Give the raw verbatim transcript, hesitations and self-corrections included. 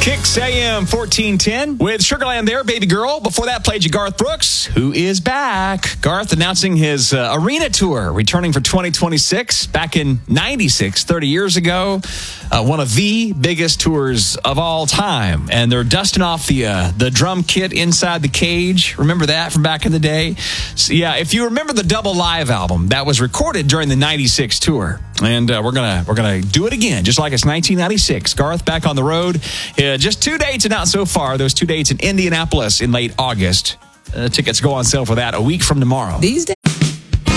Kicks A M fourteen ten with Sugarland there, Baby Girl. Before that, played you Garth Brooks, who is back. Garth announcing his uh, arena tour, returning for twenty twenty-six. Back in ninety-six, thirty years ago. Uh, one of the biggest tours of all time. And they're dusting off the uh, the drum kit inside the cage. Remember that from back in the day? So, yeah, if you remember the Double Live album, that was recorded during the ninety-six tour. And uh, we're gonna we're gonna do it again, just like it's nineteen ninety-six. Garth back on the road. Uh, just two dates announced so far. Those two dates in Indianapolis in late August. Uh, tickets go on sale for that a week from tomorrow. These days.